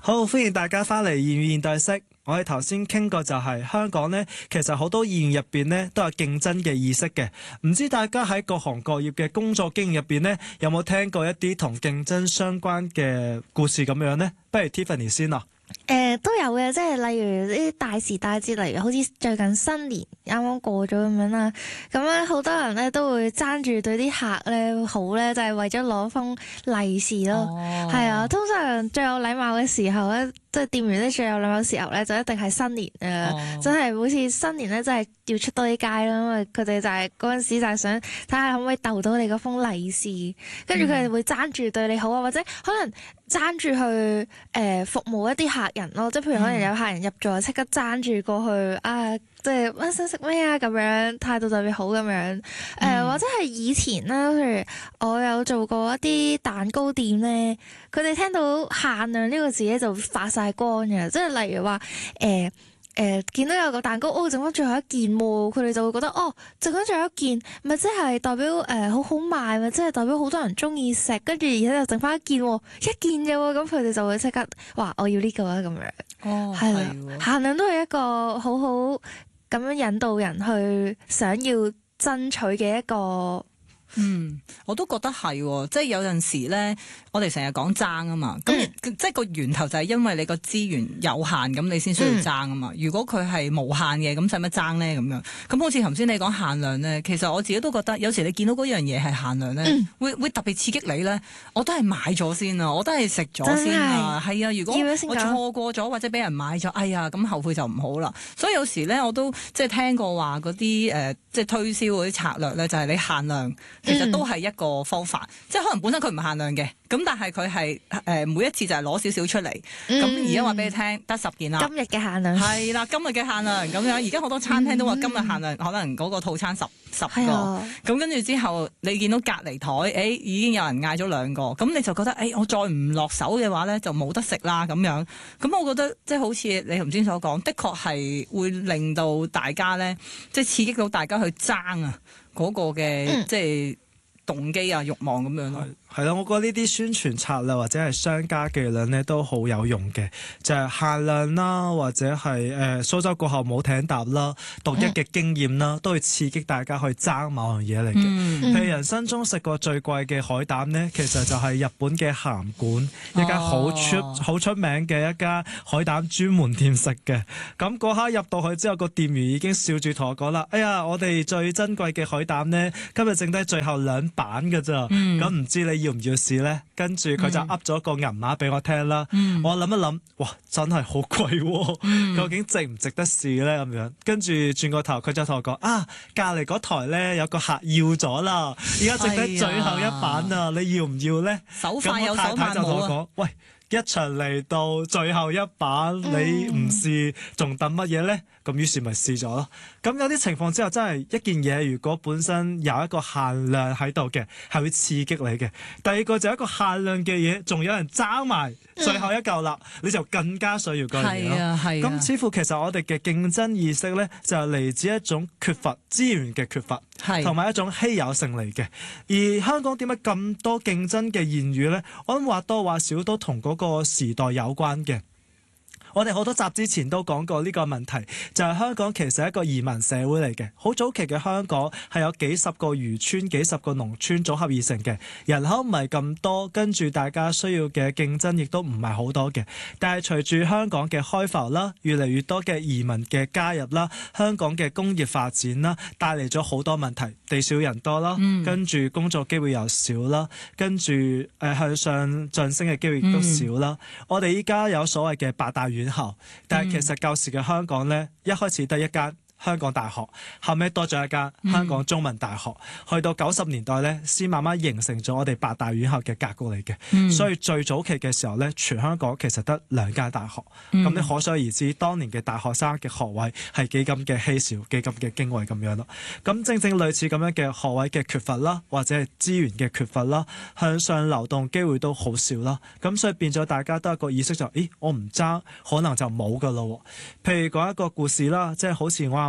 好，歡迎大家翻嚟粵語現代式。我哋頭先傾過就係香港呢，其實好多議員入邊呢都有競爭嘅意識嘅。唔知大家喺各行各業嘅工作經驗入邊呢，有冇聽過一啲同競爭相關嘅故事咁樣呢？不如 Tiffany 先啦。 都有嘅，即係例如啲大時大節，例如好似最近新年啱啱過咗咁樣啦，咁咧好多人咧都會爭住對啲客咧好咧，就係為咗攞封利是咯。係啊，通常最有禮貌嘅時候咧，即係店員咧最有禮貌嘅時候咧，就一定係新年真係好似新年咧，真係要出多啲街啦，因為佢哋就係嗰陣時就係想睇下可唔可以逗到你嗰封利是，跟住佢哋會爭住對你好啊，或者可能爭住去服務一啲客人咯，即係譬如可能有客人入座，即刻爭住過去啊，即係乜想食咩啊咁樣，態度特別好咁樣。或者係以前啦，譬如我有做過一啲蛋糕店咧，佢哋聽到限量呢個字咧就發晒光嘅，即係例如話見到有個蛋糕，剩翻最後一件喎，佢哋就會覺得剩翻最後一件，咪即係代表好好賣，咪即係代表好多人中意食，跟住而且又剩翻一件喎，一件啫喎，咁佢哋就會即刻話我要呢個啊咁樣。係啦，限量都係一個好好咁樣引導人去想要爭取嘅一個。 我都覺得係，即係有陣時咧，我哋成日講爭啊嘛，咁即係個源頭就係因為你個資源有限，咁你先需要爭啊嘛。如果佢係無限嘅，咁使乜爭咧？咁樣咁好似頭先你講限量咧，其實我自己都覺得有時你見到嗰樣嘢係限量咧，會特別刺激你咧。我都係買咗先啊，我都係食咗先啊。係啊，如果我錯過咗或者俾人買咗，哎呀，咁後悔就唔好啦。所以有時咧，我都即係聽過話嗰啲即係推銷嗰啲策略咧，就係你限量。其實都係一個方法，即係可能本身佢唔限量嘅，咁但係佢係每一次就係攞少少出嚟，咁而家話俾你聽得10件啦。今日嘅限量係啦，今日嘅限量咁樣，而家好多餐廳都話今日限量，可能嗰個套餐十個，咁跟住之後你見到隔離台，已經有人嗌咗2個，咁你就覺得我再唔落手嘅話咧，就冇得食啦咁樣。咁我覺得即係好似你頭先所講，的確係會令到大家咧，即係刺激到大家去爭啊！嗰個嘅即係動機啊、慾望咁樣咯。 係啦，我覺得呢啲宣傳策略或者係商家伎倆咧都好有用嘅，就係限量啦，或者係蘇州過後冇艇搭啦，獨一嘅經驗啦，都會刺激大家去爭某樣嘢嚟嘅。譬如人生中食過最貴嘅海膽呢，其實就係日本嘅函館一間好出名嘅一間海膽專門店食嘅。咁嗰刻入到去之後，個店員已經笑住同我講啦：哎呀，我哋最珍貴嘅海膽呢，今日剩低最後2板㗎咋。咁唔知你要唔要試呢？跟住佢就噏咗個銀碼俾我聽啦。我諗一諗，哇，真係好貴喎！究竟值唔值得試呢？咁樣跟住轉個頭，佢就同我講：隔離嗰台呢，有個客要咗啦，而家剩低最後1板啊！你要唔要呢？ 手快有手慢就同我講：喂，一場嚟到最後1板，你唔試仲等乜嘢呢？咁於是咪試咗咯。咁有啲情況之下，真係一件嘢，如果本身有一個限量喺度嘅，係會刺激你嘅。第二個就係一個限量嘅嘢，仲有人爭埋最後一嚿啦，你就更加需要嗰樣嘢咯。咁似乎其實我哋嘅競爭意識呢，就係嚟自一種缺乏資源嘅缺乏，同埋一種稀有性嚟嘅。而香港點解咁多競爭嘅言語呢？我諗或多或少都同嗰個時代有關嘅。我哋好多集之前都講過呢個問題，就係香港其實係一個移民社會嚟嘅。好早期嘅香港係有幾十個漁村、幾十個農村組合而成嘅，人口唔係咁多，跟住大家需要嘅競爭亦都唔係好多嘅。但係隨住香港嘅開埠啦，越嚟越多嘅移民嘅加入啦，香港嘅工業發展啦，帶嚟咗好多問題，地少人多啦，跟住工作機會又少啦，跟住向上晉升嘅機會亦都少啦。我哋依家有所謂嘅8大院校，但係其實舊時嘅香港呢，一開始得一間香港大學，後尾多咗一間香港中文大學，去到90年代呢，先慢慢形成咗我哋8大院校嘅格局嚟嘅。所以最早期嘅時候呢，全香港其實得2間大學，咁你可想而知當年嘅大學生嘅學位係幾咁嘅稀少，幾咁嘅矜貴咁樣咯。咁正正類似咁樣嘅學位嘅缺乏啦，或者係資源嘅缺乏啦，向上流動機會都好少啦。咁所以變咗大家都有個意識就，我唔爭可能就冇噶咯。譬如講一個故事啦，即係好似我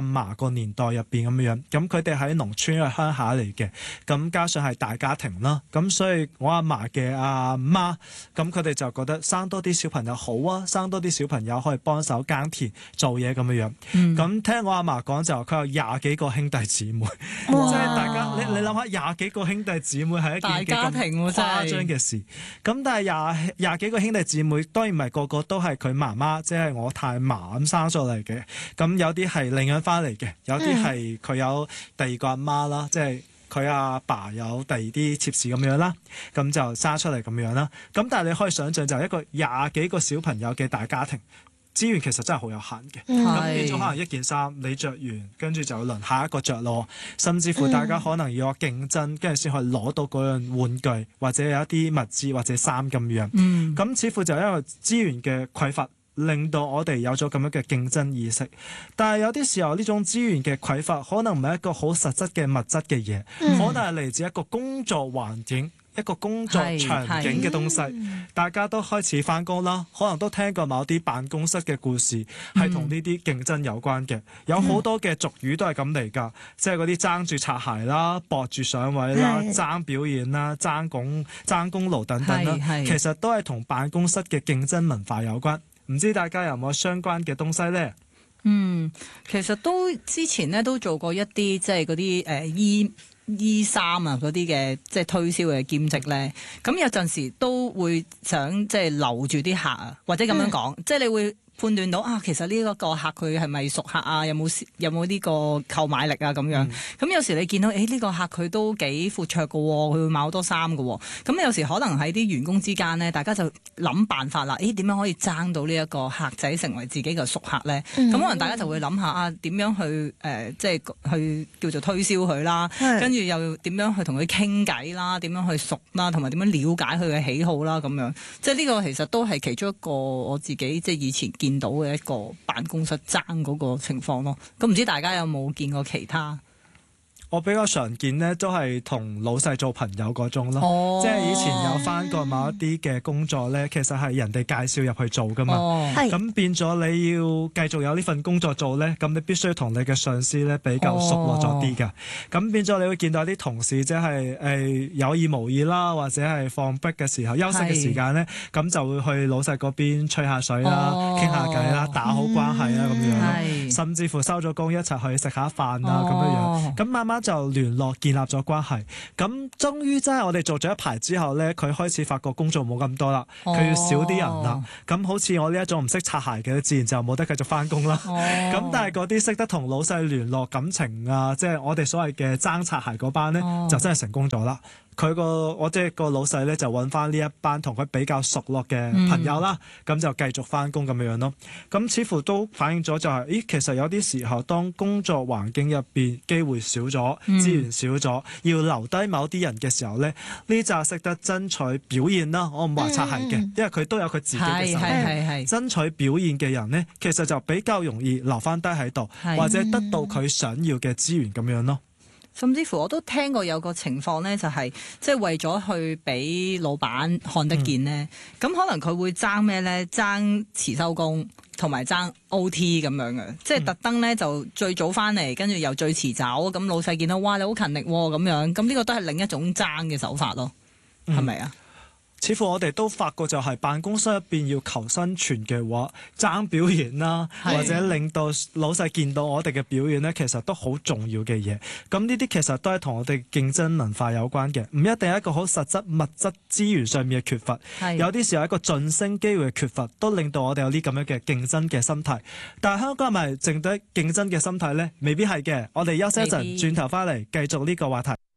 嫲個年代入邊咁樣，咁佢哋喺農村嘅鄉下嚟嘅，咁加上係大家庭啦，咁所以我阿嫲嘅阿媽，咁佢哋就覺得生多啲小朋友好啊，生多啲小朋友可以幫手耕田做嘢咁樣樣。咁聽我阿嫲講就佢有20幾個兄弟姊妹，即係大家你諗下20幾個兄弟姊妹係一件幾咁誇張嘅事。咁但係廿幾個兄弟姊妹當然唔係個個都係佢媽媽，即係我太嫲咁生出嚟嘅。咁有啲係領養翻嚟嘅，有啲係佢有第二個阿媽啦，即係佢阿爸有第二啲妾侍咁樣啦，咁就生出嚟咁樣啦。咁但係你可以想像就係一個20幾個小朋友嘅大家庭。資源其實真係好有限嘅，咁變咗可能一件衫你着完，跟住就輪下一個着咯，甚至乎大家可能要有競爭，跟住先可以攞到嗰樣玩具，或者有一啲物資或者衫咁樣。咁似乎就因為資源嘅匱乏，令到我哋有咗咁樣嘅競爭意識。但係有啲時候呢種資源嘅匱乏，可能唔係一個好實質嘅物質嘅嘢，可能係嚟自一個工作環境。一個工作場景嘅東西，大家都開始返工啦，可能都聽過某啲辦公室嘅故事，係同呢啲競爭有關嘅。有好多嘅俗語都係咁嚟㗎，即係嗰啲爭住擦鞋啦、搏住上位啦、爭表現啦、爭功勞等等啦，其實都係同辦公室嘅競爭文化有關。唔知大家有冇相關嘅東西呢？ 其實都之前咧都做過一啲即係嗰啲衣衫啊嗰啲嘅即係推銷嘅兼職咧，咁有陣時都會想即係留住啲客啊，或者咁樣講，即係你會判斷到啊，其實呢一個客佢係咪熟客啊？有冇呢個購買力啊？咁樣咁有時你見到呢個客佢都幾闊綽㗎喎，佢會買好多衫㗎喎。咁有時可能喺啲員工之間咧，大家就諗辦法啦。點樣可以爭到呢一個客仔成為自己嘅熟客咧？咁可能大家就會諗下啊，點樣去即係去叫做推銷佢啦，跟住又點樣去同佢傾偈啦，點樣去熟啦，同埋點樣了解佢嘅喜好啦，咁樣即係呢個其實都係其中一個我自己即係以前見到嘅一個辦公室爭嗰個情況咯，咁唔知大家有冇見過其他？ 我比較常見呢，都係同老細做朋友嗰種咯，即係以前有返過某一啲嘅工作呢，其實係人哋介紹入去做㗎嘛，咁變咗你要繼續有呢份工作做呢，咁你必須要同你嘅上司呢比較熟絡咗啲㗎，咁變咗你會見到啲同事即係有意無意啦，或者係放 break 嘅時候、休息嘅時間呢，咁就會去老細嗰邊吹下水啦、傾下偈啦、打好關係啦咁樣咯，甚至乎收咗工一齊去食下飯啦咁樣，咁慢慢就聯絡建立咗關係，咁終於真係我哋做咗一排之後呢，佢開始發覺工作冇咁多啦，佢要少啲人啦。咁好似我呢一種唔識擦鞋嘅，自然就冇得繼續返工啦。咁但係嗰啲識得同老細聯絡感情啊，即係我哋所謂嘅爭擦鞋嗰班呢，就真係成功咗啦。我即係個老細咧，就揾翻呢一班同佢比較熟絡嘅朋友啦，咁就繼續翻工咁樣咯。咁似乎都反映咗就係，其實有啲時候當工作環境入邊機會少咗、資源少咗，要留低某啲人嘅時候咧，呢扎識得爭取表現啦，我唔話擦鞋嘅，因為佢都有佢自己嘅手藝。爭取表現嘅人呢，其實就比較容易留翻低喺度，或者得到佢想要嘅資源咁樣咯。 甚至乎我都聽過有個情況咧，就係即係為咗去俾老闆看得見咧，咁可能佢會爭咩咧？爭遲收工同埋爭 OT 咁樣嘅，即係特登咧就最早翻嚟，跟住又最遲走，咁老細見到哇你好勤力咁樣，咁呢個都係另一種爭嘅手法咯，係咪啊？ 似乎我哋都發覺就係辦公室入邊要求生存嘅話，爭表現啦，或者令到老細見到我哋嘅表現呢，其實都好重要嘅嘢。咁呢啲其實都係同我哋競爭文化有關嘅，唔一定係一個好實質物質資源上面嘅缺乏，有啲時候一個晉升機會嘅缺乏，都令到我哋有啲咁樣嘅競爭嘅心態。但係香港係咪淨得競爭嘅心態呢？未必係嘅。我哋休息一陣，轉頭翻嚟繼續呢個話題。